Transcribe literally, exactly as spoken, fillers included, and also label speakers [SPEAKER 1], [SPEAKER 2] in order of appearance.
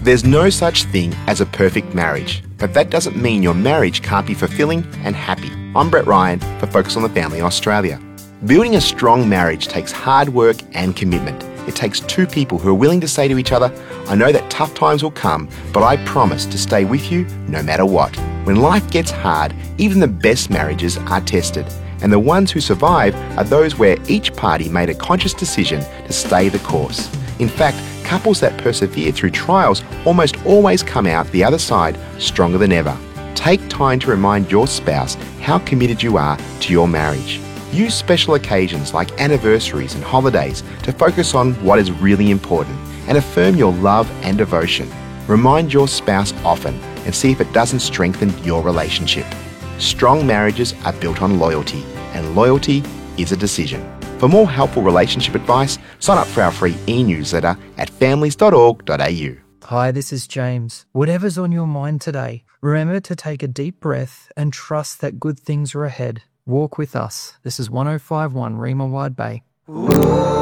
[SPEAKER 1] There's no such thing as a perfect marriage, but that doesn't mean your marriage can't be fulfilling and happy. I'm Brett Ryan for Focus on the Family Australia. Building a strong marriage takes hard work and commitment. It takes two people who are willing to say to each other, I know that tough times will come, but I promise to stay with you no matter what. When life gets hard, even the best marriages are tested. And the ones who survive are those where each party made a conscious decision to stay the course. In fact, couples that persevere through trials almost always come out the other side stronger than ever. Take time to remind your spouse how committed you are to your marriage. Use special occasions like anniversaries and holidays to focus on what is really important and affirm your love and devotion. Remind your spouse often and see if it doesn't strengthen your relationship. Strong marriages are built on loyalty, and loyalty is a decision. For more helpful relationship advice, sign up for our free e-newsletter at families dot org dot a u.
[SPEAKER 2] Hi, this is James. Whatever's on your mind today, remember to take a deep breath and trust that good things are ahead. Walk with us. This is one oh five point one Rima Wide Bay. Ooh.